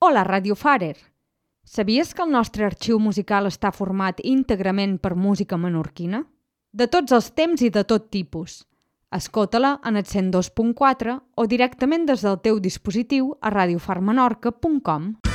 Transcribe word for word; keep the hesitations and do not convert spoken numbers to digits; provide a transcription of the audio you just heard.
Hola, Radio Farer! Sabies que el nostre arxiu musical està format íntegrament per música menorquina? De tots els temps i de tot tipus. Escolta-la en el cent dos punt quatre o directament des del teu dispositiu a radiofar menorca punt com.